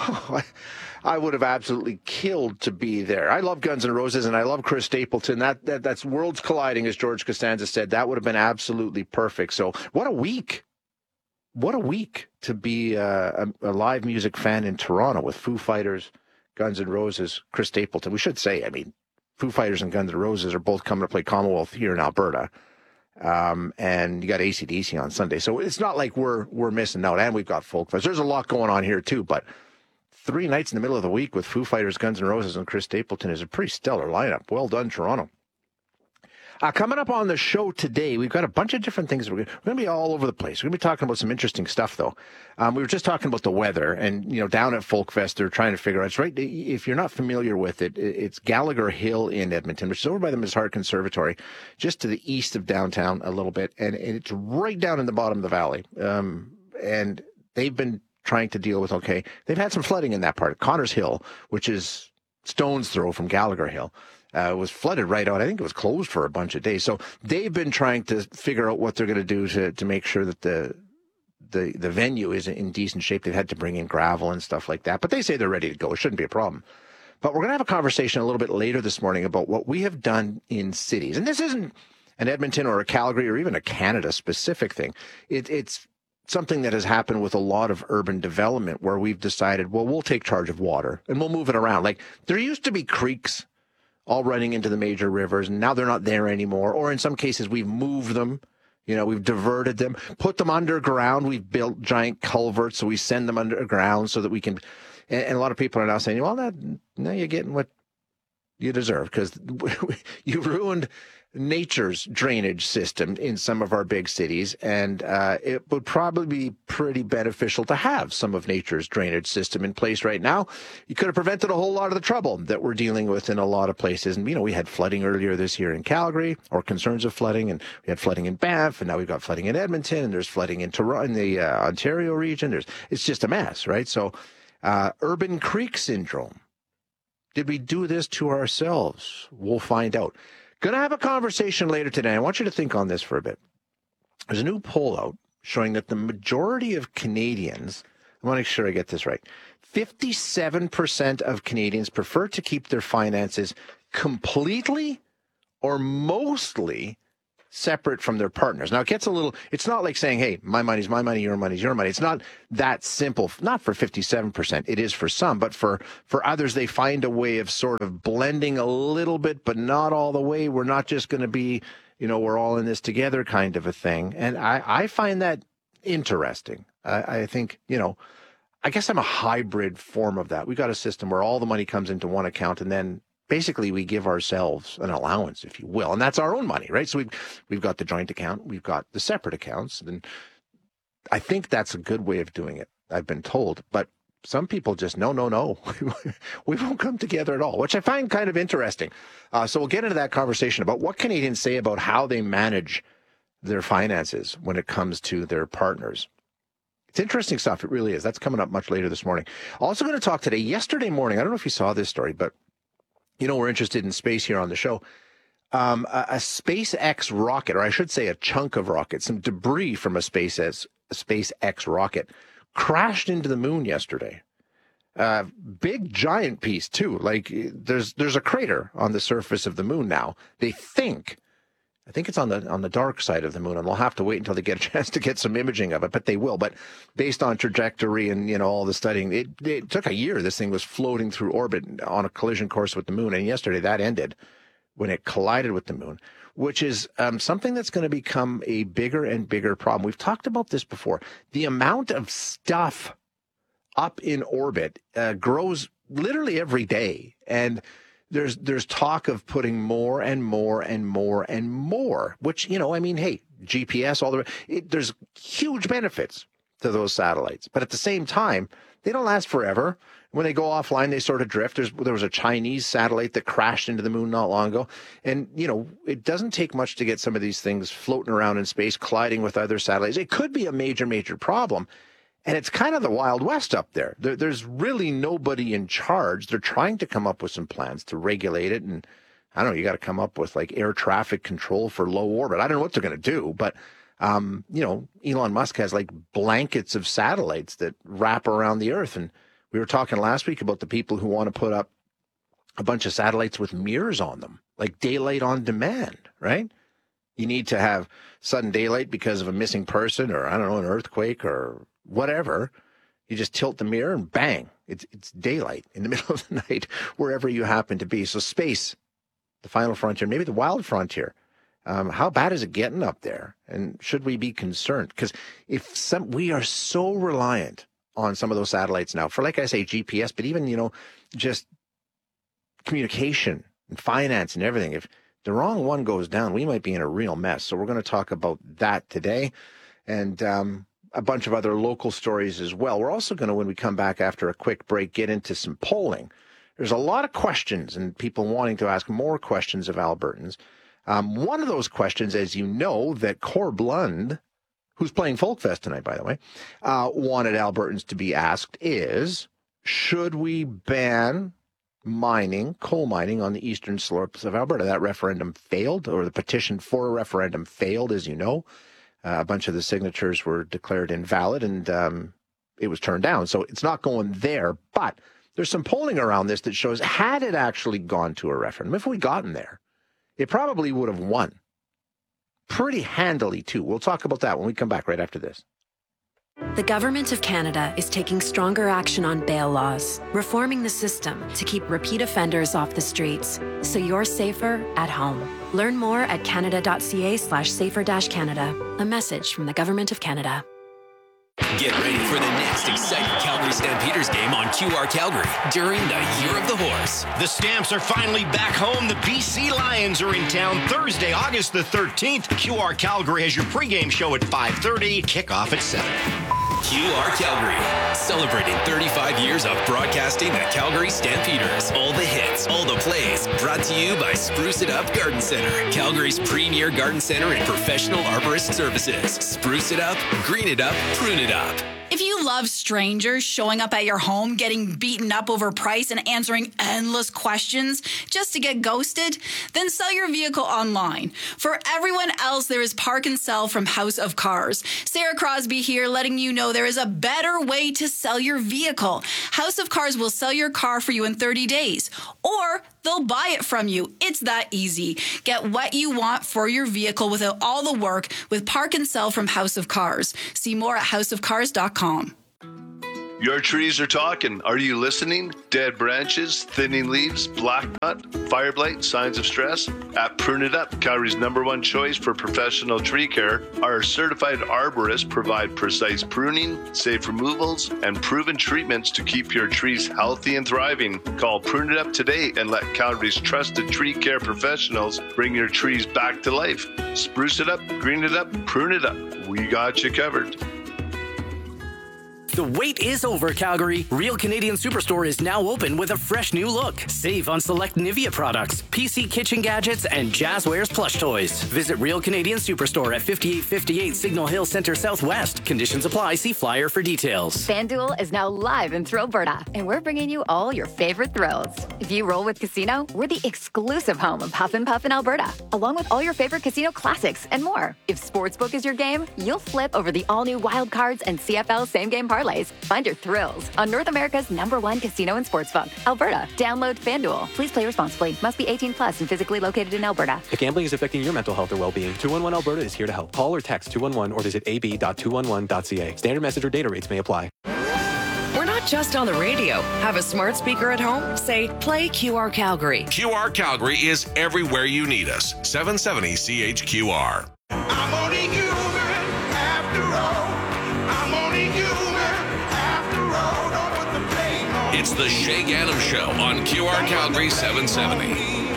I would have absolutely killed to be there. I love Guns N' Roses and I love Chris Stapleton. That's worlds colliding, as George Costanza said. That would have been absolutely perfect. So what a week. What a week to be a live music fan in Toronto with Foo Fighters, Guns N' Roses, Chris Stapleton. We should say, I mean, Foo Fighters and Guns N' Roses are both coming to play Commonwealth here in Alberta. And you got AC/DC on Sunday. So it's not like we're missing out. And we've got Folk Fest. There's a lot going on here too, but 3 nights in the middle of the week with Foo Fighters, Guns N' Roses, and Chris Stapleton is a pretty stellar lineup. Well done, Toronto. Coming up on the show today, we've got a bunch of different things. We're going to be all over the place. We're going to be talking about some interesting stuff, though. We were just talking about the weather, and down at Folk Fest, they're trying to figure out. It's right. If you're not familiar with it, it's Gallagher Hill in Edmonton, which is over by the Miss Hart Conservatory, just to the east of downtown a little bit, and it's right down in the bottom of the valley. And they've been trying to deal with. Okay, they've had some flooding in that part. Connors Hill, which is stone's throw from Gallagher Hill. Was flooded right out. I think it was closed for a bunch of days. So they've been trying to figure out what they're going to do to make sure that the venue is in decent shape. They've had to bring in gravel and stuff like that. But they say they're ready to go. It shouldn't be a problem. But we're going to have a conversation a little bit later this morning about what we have done in cities. And this isn't an Edmonton or a Calgary or even a Canada-specific thing. It's something that has happened with a lot of urban development where we've decided, well, we'll take charge of water and we'll move it around. Like there used to be creeks all running into the major rivers, and now they're not there anymore. Or in some cases, we've moved them, we've diverted them, put them underground. We've built giant culverts, so we send them underground so that we can. And a lot of people are now saying, well, now you're getting what you deserve because you ruined nature's drainage system in some of our big cities, and it would probably be pretty beneficial to have some of nature's drainage system in place right now. You could have prevented a whole lot of the trouble that we're dealing with in a lot of places. And, we had flooding earlier this year in Calgary, or concerns of flooding, and we had flooding in Banff, and now we've got flooding in Edmonton, and there's flooding in Toronto, in the Ontario region. It's just a mess, right? So urban creek syndrome. Did we do this to ourselves? We'll find out. Going to have a conversation later today. I want you to think on this for a bit. There's a new poll out showing that the majority of Canadians, I want to make sure I get this right, 57% of Canadians prefer to keep their finances completely or mostly separate from their partners. Now, it gets it's not like saying, hey, my money's my money, your money's your money. It's not that simple. Not for 57%. It is for some, but for others, they find a way of sort of blending a little bit, but not all the way. We're not just going to be, we're all in this together kind of a thing. And I find that interesting. I think, I guess I'm a hybrid form of that. We got a system where all the money comes into one account and then basically we give ourselves an allowance, if you will, and that's our own money, right? So we've got the joint account, we've got the separate accounts, and I think that's a good way of doing it, I've been told. But some people just, no, we won't come together at all, which I find kind of interesting. So we'll get into that conversation about what Canadians say about how they manage their finances when it comes to their partners. It's interesting stuff. It really is. That's coming up much later this morning. Also going to talk today, yesterday morning, I don't know if you saw this story, but we're interested in space here on the show. A SpaceX rocket, or I should say a chunk of rocket, some debris from a SpaceX rocket crashed into the moon yesterday. Big, giant piece, too. Like, there's a crater on the surface of the moon now. They think, I think it's on the dark side of the moon, and they'll have to wait until they get a chance to get some imaging of it, but they will. But based on trajectory and, all the studying, it took a year. This thing was floating through orbit on a collision course with the moon, and yesterday that ended when it collided with the moon, which is something that's going to become a bigger and bigger problem. We've talked about this before. The amount of stuff up in orbit grows literally every day, and there's talk of putting more and more and more and more, which, hey, GPS, there's huge benefits to those satellites. But at the same time, they don't last forever. When they go offline, they sort of drift. There was a Chinese satellite that crashed into the moon not long ago. And, it doesn't take much to get some of these things floating around in space, colliding with other satellites. It could be a major, major problem. And it's kind of the Wild West up there. There's really nobody in charge. They're trying to come up with some plans to regulate it. And I don't know, you got to come up with like air traffic control for low orbit. I don't know what they're going to do, but, Elon Musk has like blankets of satellites that wrap around the Earth. And We were talking last week about the people who want to put up a bunch of satellites with mirrors on them, like daylight on demand, right? You need to have sudden daylight because of a missing person or, I don't know, an earthquake or whatever. You just tilt the mirror and bang, it's daylight in the middle of the night, wherever you happen to be. So space, the final frontier, maybe the wild frontier. How bad is it getting up there? And should we be concerned? Because we are so reliant on some of those satellites now for, like I say, GPS, but even, just communication and finance and everything. If the wrong one goes down, we might be in a real mess. So we're going to talk about that today and a bunch of other local stories as well. We're also going to, when we come back after a quick break, get into some polling. There's a lot of questions and people wanting to ask more questions of Albertans. One of those questions, as you know, that Corb Lund, who's playing Folkfest tonight, by the way, wanted Albertans to be asked is, should we ban coal mining on the eastern slopes of Alberta? That referendum failed, or the petition for a referendum failed, as you know. A bunch of the signatures were declared invalid, and it was turned down. So it's not going there, but there's some polling around this that shows, had it actually gone to a referendum, if we gotten there, it probably would have won. Pretty handily, too. We'll talk about that when we come back right after this. The Government of Canada is taking stronger action on bail laws, reforming the system to keep repeat offenders off the streets, so you're safer at home. Learn more at canada.ca/safer-canada. A message from the Government of Canada. Get ready for the next exciting Calgary Stampeders game on QR Calgary during the Year of the Horse. The Stamps are finally back home. The BC Lions are in town Thursday, August the 13th. QR Calgary has your pregame show at 5:30, kickoff at 7. QR Calgary, celebrating 35 years of broadcasting the Calgary Stampeders. All the hits, all the plays, brought to you by Spruce It Up Garden Center, Calgary's premier garden center and professional arborist services. Spruce it up, green it up, prune it up. If you love strangers showing up at your home, getting beaten up over price and answering endless questions just to get ghosted, then sell your vehicle online. For everyone else, there is Park and Sell from House of Cars. Sarah Crosby here, letting you know there is a better way to sell your vehicle. House of Cars will sell your car for you in 30 days, or they'll buy it from you. It's that easy. Get what you want for your vehicle without all the work with Park and Sell from House of Cars. See more at houseofcars.com. Your trees are talking. Are you listening? Dead branches, thinning leaves, black nut, fire blight, signs of stress? At Prune It Up, Calgary's #1 choice for professional tree care, our certified arborists provide precise pruning, safe removals, and proven treatments to keep your trees healthy and thriving. Call Prune It Up today and let Calgary's trusted tree care professionals bring your trees back to life. Spruce it up, green it up, prune it up. We got you covered. The wait is over, Calgary. Real Canadian Superstore is now open with a fresh new look. Save on select Nivea products, PC kitchen gadgets, and Jazzwares plush toys. Visit Real Canadian Superstore at 5858 Signal Hill Center Southwest. Conditions apply. See flyer for details. FanDuel is now live in Thrillberta, and we're bringing you all your favorite thrills. If you roll with Casino, we're the exclusive home of Huff and Puff in Alberta, along with all your favorite casino classics and more. If Sportsbook is your game, you'll flip over the all-new Wild Cards and CFL same-game parlays. Find your thrills on North America's #1 casino and sportsbook, Alberta. Download FanDuel. Please play responsibly. Must be 18 plus and physically located in Alberta. If gambling is affecting your mental health or well-being, 211 Alberta is here to help. Call or text 211 or visit ab.211.ca. Standard message or data rates may apply. We're not just on the radio. Have a smart speaker at home? Say, play QR Calgary. QR Calgary is everywhere you need us. 770 CHQR. I'm only human after all. I'm only human after all. Don't put the blame on It's the Shay Gaddam Show on QR Calgary 770.